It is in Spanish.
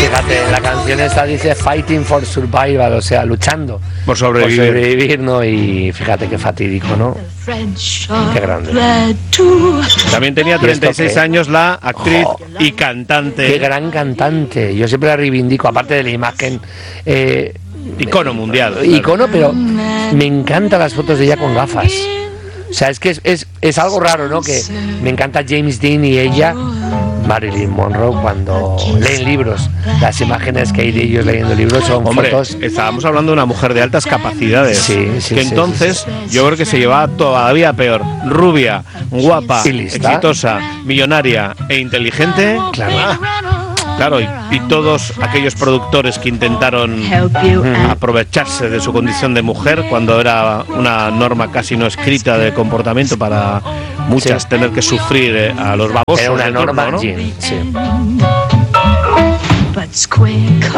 fíjate, la canción esta dice Fighting for Survival, o sea, luchando por sobrevivir, ¿no? Y fíjate qué fatídico, ¿no? Qué grande. También tenía 36 años la actriz y cantante. Qué gran cantante. Yo siempre la reivindico, aparte de la imagen. Icono mundial. Icono, pero me encantan las fotos de ella con gafas. O sea, es que es algo raro, ¿no? Que me encanta James Dean y ella, Marilyn Monroe, cuando leen libros. Las imágenes que hay de ellos leyendo libros son fotos. Estábamos hablando de una mujer de altas capacidades. Sí, que entonces yo creo que se llevaba todavía peor. Rubia, guapa, exitosa, millonaria e inteligente. Claro, y todos aquellos productores que intentaron aprovecharse de su condición de mujer cuando era una norma casi no escrita de comportamiento para muchas tener que sufrir a los babosos. Era una norma, turno, ¿no? sí.